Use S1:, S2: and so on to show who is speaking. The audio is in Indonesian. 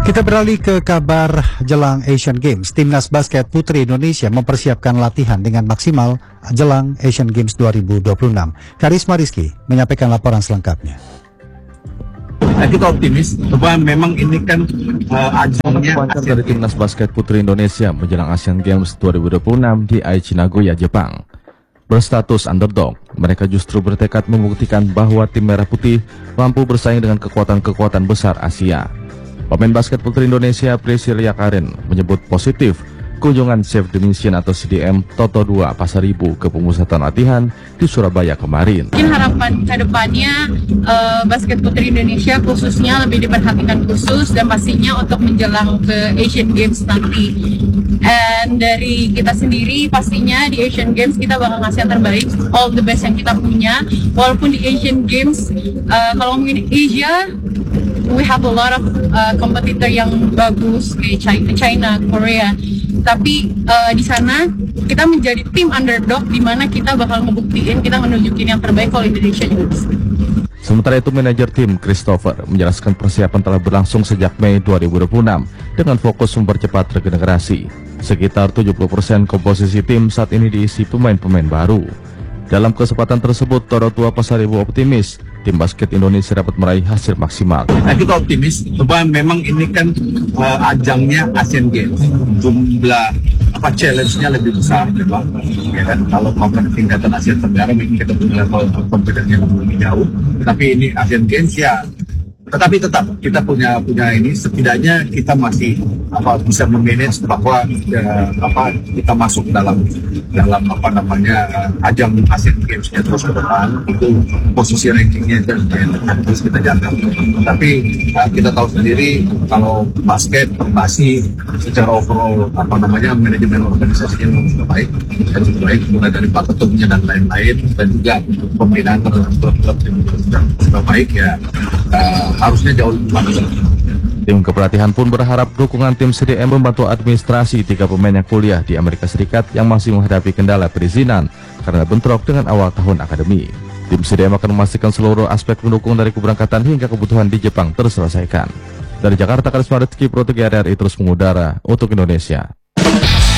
S1: Kita beralih ke kabar jelang Asian Games. Timnas basket putri Indonesia mempersiapkan latihan dengan maksimal jelang Asian Games 2026. Karisma Rizky menyampaikan laporan selengkapnya.
S2: Kita optimis bahwa memang ini kan ajangnya
S3: dari Timnas basket putri Indonesia menjelang Asian Games 2026 di Aichi, Nagoya, Jepang. Berstatus underdog, mereka justru bertekad membuktikan bahwa tim merah putih mampu bersaing dengan kekuatan-kekuatan besar Asia. Pemain basket putri Indonesia Priscilia Karen menyebut positif kunjungan Chef de Mission atau CDM Toto 2 Pasar Ibu ke pemusatan latihan di Surabaya kemarin.
S4: Mungkin harapan ke depannya basket putri Indonesia khususnya lebih diperhatikan khusus dan pastinya untuk menjelang ke Asian Games nanti. Dan dari kita sendiri pastinya di Asian Games kita bakal ngasih yang terbaik, all the best yang kita punya. Walaupun di Asian Games kalau ngomongin Asia, we have a lot of kompetitor yang bagus kayak China, Korea. Tapi di sana kita menjadi tim underdog di mana kita bakal ngebuktiin, kita menunjukin yang terbaik kalau Indonesia juga.
S3: Sementara itu manajer tim Christopher menjelaskan persiapan telah berlangsung sejak Mei 2026 dengan fokus mempercepat regenerasi. Sekitar 70% komposisi tim saat ini diisi pemain-pemain baru. Dalam kesempatan tersebut, Toro Tua Pasar Ibu optimis tim basket Indonesia dapat meraih hasil maksimal.
S2: Kita optimis bahwa memang ini kan ajangnya Asian Games, jumlah challenge-nya lebih besar, ya kan? Kalau mau ke tingkatan Asia Tenggara mungkin kita punya level kompetisi yang lebih jauh, tapi ini Asian Games ya. Tetapi tetap kita punya ini, setidaknya kita masih bisa memanage bahwa kita masuk dalam ajang Asian Games-nya terus ke depan. Itu posisi rankingnya dan terus kita jaga. Tapi kita tahu sendiri kalau basket masih secara overall manajemen organisasinya sudah baik dan sudah baik, mulai dari pak ketumnya dan lain-lain, dan juga pembinaan terhadap klub-klub yang sudah baik ya. Harusnya jauh lebih bagus.
S3: Tim kepelatihan pun berharap dukungan tim CDM membantu administrasi 3 pemain yang kuliah di Amerika Serikat yang masih menghadapi kendala perizinan karena bentrok dengan awal tahun akademi. Tim CDM akan memastikan seluruh aspek pendukung dari keberangkatan hingga kebutuhan di Jepang terselesaikan. Dari Jakarta, Karisma Rizky, Pro 3 RRI terus mengudara untuk Indonesia.